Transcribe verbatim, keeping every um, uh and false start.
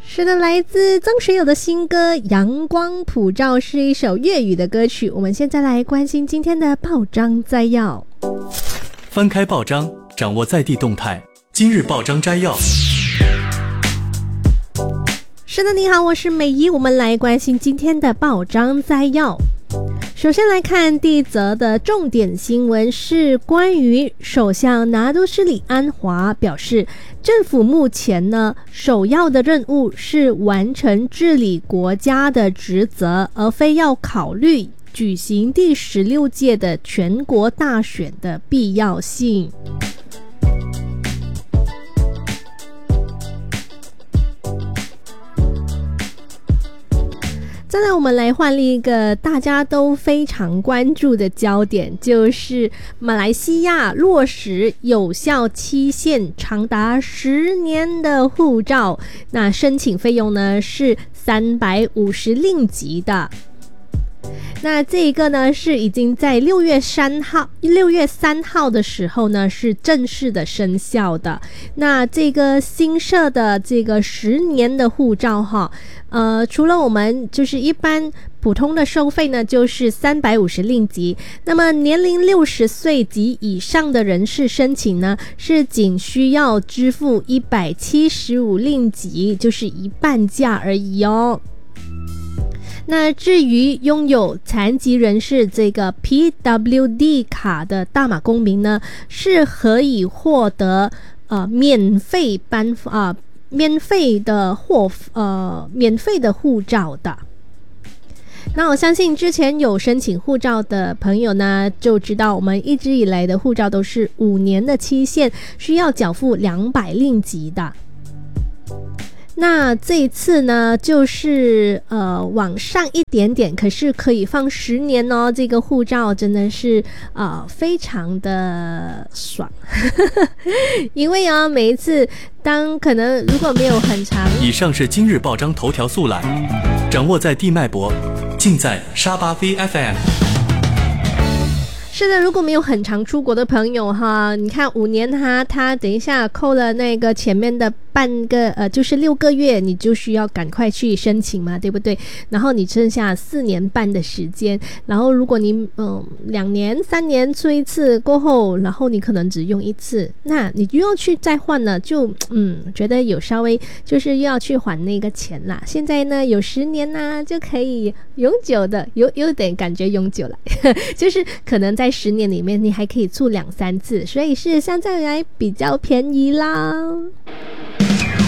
是的，来自曾学友的新歌《阳光普照》是一首粤语的歌曲。我们现在来关心今天的报章摘要。 翻开报章，掌握在地动态。今日报章摘要。 是的，你好，我是美仪，我们来关心今天的报章摘要。首先来看第一则的重点新闻，是关于首相拿督斯里安华表示，政府目前呢首要的任务是完成治理国家的职责，而非要考虑举行第十六届的全国大选的必要性。再来我们来换另一个大家都非常关注的焦点，就是马来西亚落实有效期限长达十年的护照，那申请费用呢是三百五十令吉的。那这个呢是已经在六月三号六月三号的时候呢是正式的生效的。那这个新设的这个十年的护照哈，呃，除了我们就是一般普通的收费呢就是三百五十令吉，那么年龄六十岁及以上的人士申请呢是仅需要支付一百七十五令吉，就是一半价而已哦。那至于拥有残疾人士这个 P W D 卡的大马公民呢，是可以获得呃免费颁啊、呃、免费的货呃免费的护照的。那我相信之前有申请护照的朋友呢，就知道我们一直以来的护照都是五年的期限，需要缴付两百令吉的。那这一次呢就是呃往上一点点，可是可以放十年哦，这个护照真的是呃非常的爽因为啊每一次当可能如果没有很长。 以上是今日报章头条速览，掌握在地脉搏，尽在沙巴 V F M。 是的，如果没有很常出国的朋友哈，你看五年哈，他等一下扣了那个前面的半个呃，就是六个月，你就需要赶快去申请嘛，对不对？然后你剩下四年半的时间，然后如果你嗯两年三年出一次过后，然后你可能只用一次，那你又要去再换了，就嗯觉得有稍微就是又要去还那个钱啦。现在呢有十年啦、啊，就可以永久的，有有点感觉永久了，就是可能在十年里面你还可以出两三次，所以是相对来比较便宜啦。